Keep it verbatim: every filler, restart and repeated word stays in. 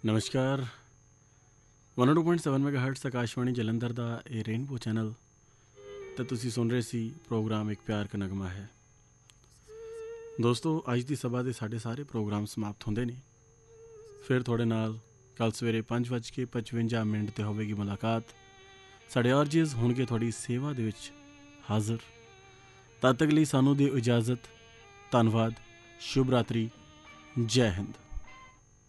ਨਮਸਕਾਰ। One O to point seven mega hurts Akashvani Jalandhar ਦਾ ਇਹ rainbow channel ਅਤੇ ਤੁਸੀਂ ਸੁਣ ਰਹੇ ਸੀ ਪ੍ਰੋਗਰਾਮ ਇੱਕ ਪਿਆਰ ਕਾ ਨਗਮਾ ਹੈ। ਦੋਸਤੋ, ਅੱਜ ਦੀ ਸਭਾ ਦੇ ਸਾਡੇ ਸਾਰੇ ਪ੍ਰੋਗਰਾਮ ਸਮਾਪਤ ਹੁੰਦੇ ਨੇ। ਫਿਰ ਤੁਹਾਡੇ ਨਾਲ ਕੱਲ੍ਹ ਸਵੇਰੇ ਪੰਜ ਵੱਜ ਕੇ ਪਚਵੰਜਾ ਮਿੰਟ 'ਤੇ ਹੋਵੇਗੀ ਮੁਲਾਕਾਤ। ਸਾਡੇ ਆਰਜੀਜ਼ ਹੋਣਗੇ ਤੁਹਾਡੀ ਸੇਵਾ ਦੇ ਵਿੱਚ ਹਾਜ਼ਰ। ਤਦ ਤੱਕ ਲਈ ਸਾਨੂੰ ਦਿਓ ਇਜਾਜ਼ਤ। ਧੰਨਵਾਦ। ਸ਼ੁਭ ਰਾਤਰੀ। ਜੈ ਹਿੰਦ।